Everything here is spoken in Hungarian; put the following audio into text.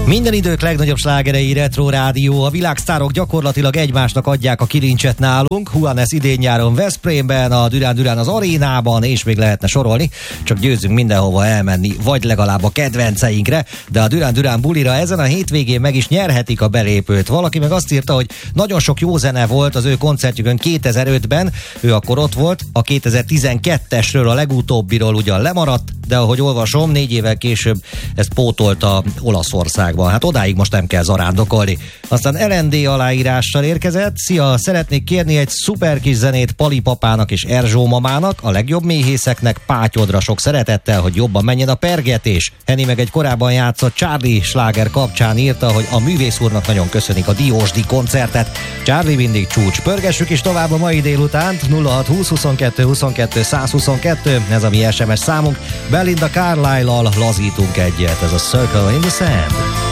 Minden idők legnagyobb slágerei Retro Rádió. A világsztárok gyakorlatilag egymásnak adják a kilincset nálunk. Juanes idén-nyáron Veszprémben, a Duran Duran az arénában, és még lehetne sorolni. Csak győzünk mindenhova elmenni, vagy legalább a kedvenceinkre. De a Duran Duran bulira ezen a hétvégén meg is nyerhetik a belépőt. Valaki meg azt írta, hogy nagyon sok jó zene volt az ő koncertjükön 2005-ben. Ő akkor ott volt, a 2012-esről, a legutóbbiról ugyan lemaradt, de ahogy olvasom, 4 évvel később ezt pótolta Olaszországban. Hát odáig most nem kell zarándokolni. Aztán LND aláírással érkezett. Szia, szeretnék kérni egy szuper kis zenét Pali papának és Erzsó mamának, a legjobb méhészeknek, Pátyodra sok szeretettel, hogy jobban menjen a pergetés. Henny meg egy korábban játszott Charlie sláger kapcsán írta, hogy a művész úrnak nagyon köszönik a Diósdi koncertet. Charlie mindig csúcs. Pörgessük is tovább a mai délutánt. 0620 22 22 122, ez a mi SMS számunk. Belinda Carlisle-al lazítunk egyet, ez a Circle in the Sand.